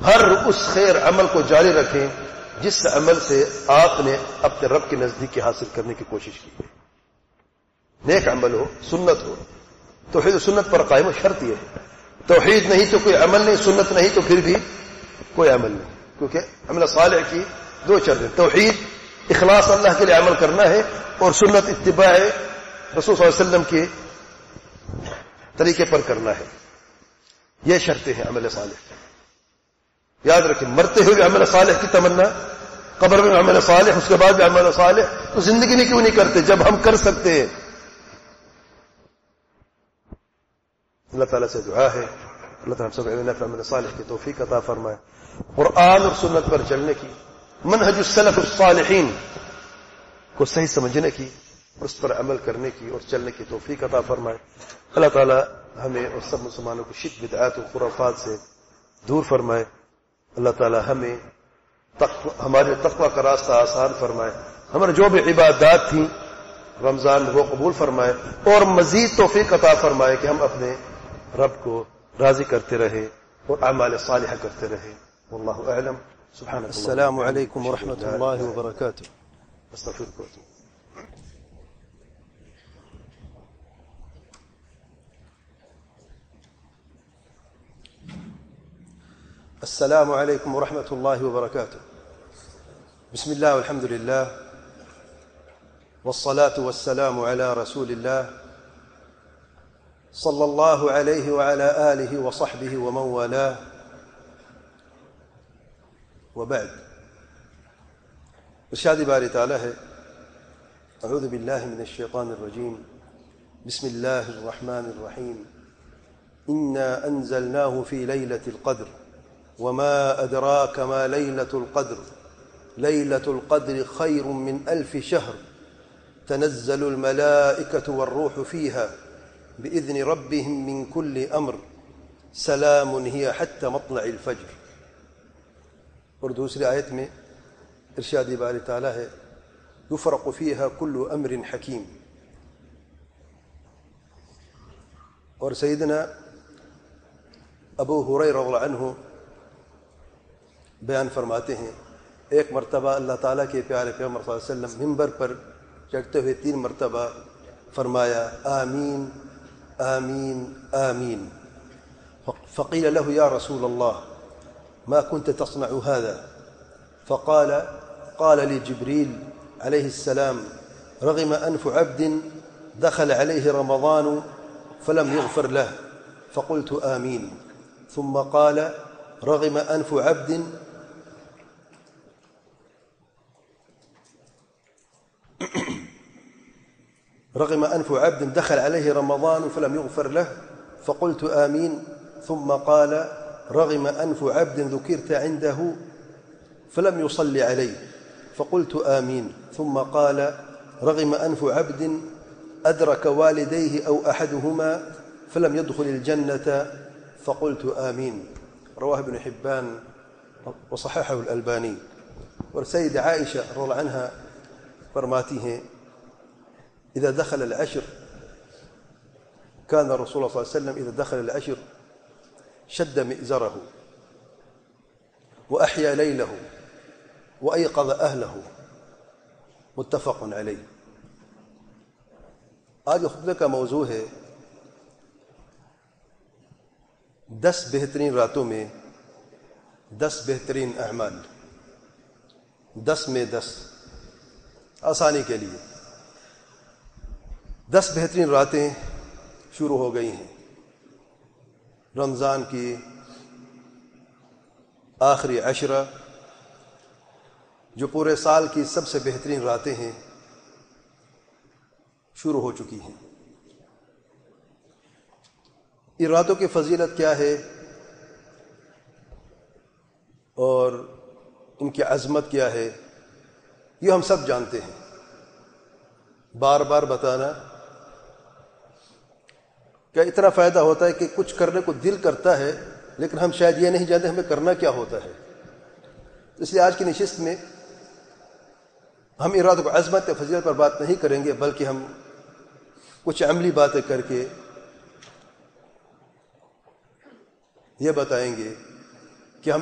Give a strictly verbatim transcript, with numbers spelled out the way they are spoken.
ہر اس خیر عمل کو جاری رکھیں جس عمل سے آپ نے اپنے رب کی نزدیکی حاصل کرنے کی کوشش کی ہے. نیک عمل ہو، سنت ہو، توحید و سنت پر قائم و شرط یہ ہے. توحید نہیں تو کوئی عمل نہیں، سنت نہیں تو پھر بھی کوئی عمل نہیں. کیونکہ عمل صالح کی دو شرطیں، توحید اخلاص اللہ کے لیے عمل کرنا ہے، اور سنت اتباع رسول صلی اللہ علیہ وسلم کے طریقے پر کرنا ہے. یہ شرطیں ہیں عمل صالح. یاد رکھیں، مرتے ہوئے بھی عمل صالح کی تمنا، قبر میں عمل صالح، اس کے بعد بھی عمل صالح. تو زندگی میں کیوں نہیں کرتے جب ہم کر سکتے ہیں؟ اللہ تعالیٰ سے دعا ہے اللہ تعالیٰ سب عمل صالح کی توفیق عطا فرمائے، قرآن اور سنت پر چلنے کی، منہج السلف الصالحین کو صحیح سمجھنے کی، اس پر عمل کرنے کی اور چلنے کی توفیق عطا فرمائے. اللہ تعالیٰ ہمیں اور سب مسلمانوں کو شرک بدعات و خرافات سے دور فرمائے. اللہ تعالیٰ ہمیں تقوی ہمارے تقوی کا راستہ آسان فرمائے. ہمارے جو بھی عبادات تھیں رمضان میں وہ قبول فرمائے، اور مزید توفیق عطا فرمائے کہ ہم اپنے رب کو راضی کرتے رہے اور اعمال صالحہ کرتے رہے. واللہ اعلم. سبحانک. السلام علیکم ورحمۃ اللہ وبرکاتہ. استغفرک و اتوب. السلام علیکم ورحمۃ اللہ وبرکاتہ. بسم اللہ والحمد للہ والصلاة والسلام على رسول اللہ صلی اللہ علیہ وعلى آلہ وصحبہ ومن والاه وبعد. ارشاد باری تعالی ہے، اعوذ باللہ من الشیطان الرجیم، بسم اللہ الرحمن الرحیم، انا انزلناه في ليلة القدر وما أدراك ما ليلة القدر ليلة القدر خير من ألف شهر تنزل الملائكة والروح فيها بإذن ربهم من كل أمر سلام هي حتى مطلع الفجر. اور دوسری آیت میں ارشاد باری تعالی ہے، يفرق فيها كل أمر حكيم. اور سیدنا ابو ہریرہ رضی اللہ عنہ بیان فرماتے ہیں، ایک مرتبہ اللہ تعالیٰ کے پیارے پیغمبر صلی اللہ علیہ وسلم ممبر پر چڑھتے ہوئے تین مرتبہ فرمایا آمین آمین آمین. فقیل له یا رسول اللہ ما كنت تصنع هذا؟ فقال قال لي جبريل عليه السلام رغم أنف عبد دخل عليه رمضان فلم يغفر له فقلت آمين. ثم قال رغم أنف عبد رغم أنف عبد دخل عليه رمضان فلم يغفر له فقلت آمين. ثم قال رغم أنف عبد ذكرت عنده فلم يصلي عليه فقلت آمين. ثم قال رغم أنف عبد أدرك والديه أو أحدهما فلم يدخل الجنة فقلت آمين. رواه ابن حبان وصححه الألباني. اور سید عائشہ رضی اللہ عنہا فرماتی ہیں، إذا دخل العشر كان الرسول صلى الله عليه وسلم إذا دخل العشر شد مئزره وأحيا ليله وأيقظ أهله. متفق علیہ. آج خطبے کا موضوع ہے دس بہترین راتوں میں دس بہترین اعمال. دس میں دس آسانی کے لیے. دس بہترین راتیں شروع ہو گئی ہیں. رمضان کی آخری عشرہ جو پورے سال کی سب سے بہترین راتیں ہیں شروع ہو چکی ہیں. ان راتوں کی فضیلت کیا ہے اور ان کی عظمت کیا ہے یہ ہم سب جانتے ہیں. بار بار بتانا کیا اتنا فائدہ ہوتا ہے کہ کچھ کرنے کو دل کرتا ہے لیکن ہم شاید یہ نہیں جانتے ہمیں کرنا کیا ہوتا ہے. اس لیے آج کی نشست میں ہم ان راتوں کو عظمت یا فضیلت پر بات نہیں کریں گے بلکہ ہم کچھ عملی باتیں کر کے یہ بتائیں گے